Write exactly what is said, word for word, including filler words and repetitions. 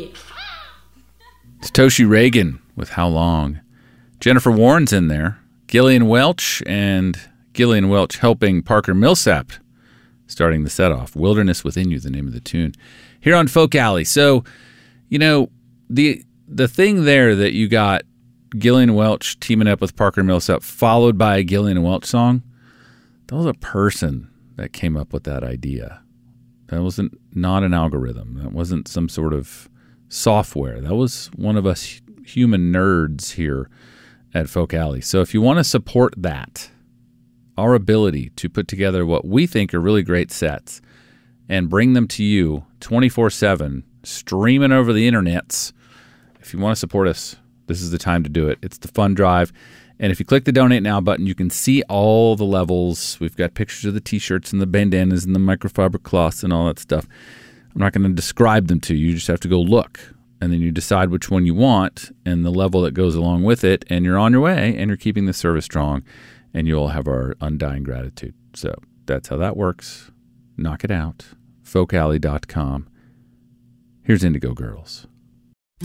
Alley. It's Toshi Reagan with How Long. Jennifer Warren's in there. Gillian Welch and Gillian Welch helping Parker Millsap starting the set off. Wilderness Within You, the name of the tune. Here on Folk Alley. So, you know, the the thing there that you got Gillian Welch teaming up with Parker Millsap followed by a Gillian Welch song, that was a person that came up with that idea. That wasn't not an algorithm. That wasn't some sort of software. That was one of us human nerds here at Folk Alley. So if you want to support that, our ability to put together what we think are really great sets and bring them to you twenty-four seven, streaming over the internets, if you want to support us, this is the time to do it. It's the fund drive. And if you click the Donate Now button, you can see all the levels. We've got pictures of the T-shirts and the bandanas and the microfiber cloths and all that stuff. I'm not going to describe them to you. You just have to go look. And then you decide which one you want and the level that goes along with it. And you're on your way, and you're keeping the service strong. And you'll have our undying gratitude. So that's how that works. Knock it out. folk alley dot com. Here's Indigo Girls.